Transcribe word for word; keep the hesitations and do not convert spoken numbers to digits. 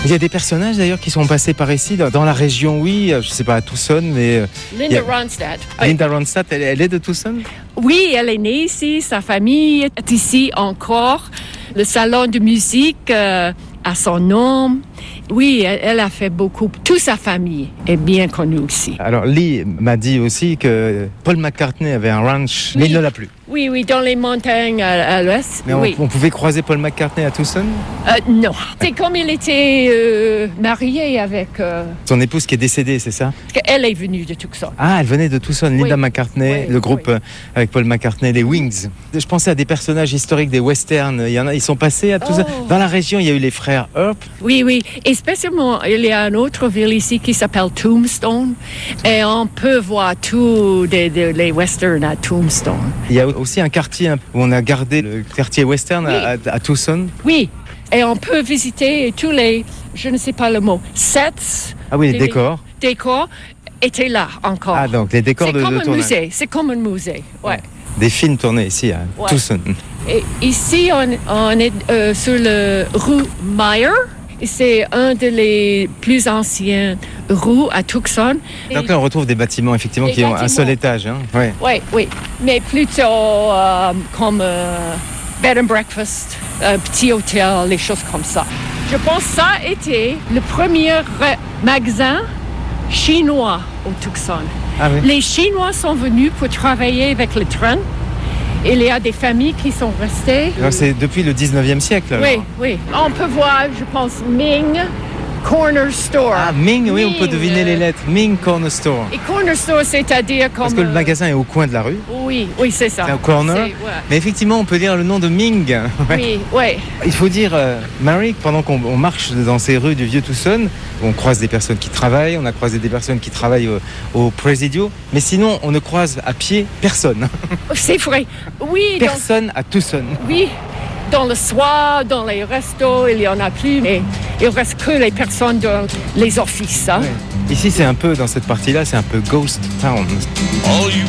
Il y a des personnages d'ailleurs qui sont passés par ici, dans, dans la région, oui, je ne sais pas à Tucson, mais... Euh, Linda a... Ronstadt. Linda Ronstadt, elle, elle est de Tucson? Oui, elle est née ici, sa famille est ici encore. Le salon de musique euh, a son nom. Oui, elle, elle a fait beaucoup. Toute sa famille est bien connue ici. Alors, Lee m'a dit aussi que Paul McCartney avait un ranch, oui. mais il ne l'a plus. Oui, oui, dans les montagnes à, à l'ouest. Mais oui. on, on pouvait croiser Paul McCartney à Tucson? euh, Non. C'est comme il était euh, marié avec... Euh... Son épouse qui est décédée, c'est ça? Elle est venue de Tucson. Ah, elle venait de Tucson. Oui. Linda McCartney, oui, le groupe oui. avec Paul McCartney, les Wings. Je pensais à des personnages historiques des westerns. Il y en a, ils sont passés à Tucson. Oh. Dans la région, il y a eu les frères Earp. Oui, oui. Et spécialement, il y a une autre ville ici qui s'appelle Tombstone. Et on peut voir tous les, les westerns à Tombstone. Il y a aussi un quartier où on a gardé le quartier western oui. à, à Tucson. Oui. Et on peut visiter tous les, je ne sais pas le mot, sets. Ah oui, les décors. Décors étaient là encore. Ah, donc les décors de, de tournage. C'est comme un musée. C'est comme un musée, ouais. Des films tournés ici à ouais. Tucson. Et ici, on, on est euh, sur le rue Meyer. C'est un des plus anciens rues à Tucson. Donc là, on retrouve des bâtiments, effectivement, des qui bâtiments. ont un seul étage. Hein. Oui, ouais, oui. Mais plutôt euh, comme euh, bed and breakfast, un petit hôtel, les choses comme ça. Je pense que ça a été le premier magasin chinois au Tucson. Ah oui. Les Chinois sont venus pour travailler avec le train. Il y a des familles qui sont restées. Alors c'est depuis le dix-neuvième siècle alors. Oui, oui. On peut voir, je pense, Ming Corner Store. Ah, Ming, oui, Ming, on peut deviner euh... les lettres. Ming Corner Store. Et Corner Store, c'est-à-dire comme... Parce que le magasin est au coin de la rue. Oui, oui, c'est ça. C'est au corner. Ouais. Mais effectivement, on peut dire le nom de Ming. Ouais. Oui, oui. Il faut dire, euh, Mary, pendant qu'on on marche dans ces rues du vieux Tucson, on croise des personnes qui travaillent, on a croisé des personnes qui travaillent au, au Presidio, mais sinon, on ne croise à pied personne. C'est vrai, oui. Personne donc... à Tucson. Oui. Dans le soir, dans les restos, il n'y en a plus, mais il ne reste que les personnes dans les offices. Hein. Ouais. Ici, c'est un peu, dans cette partie-là, c'est un peu ghost town.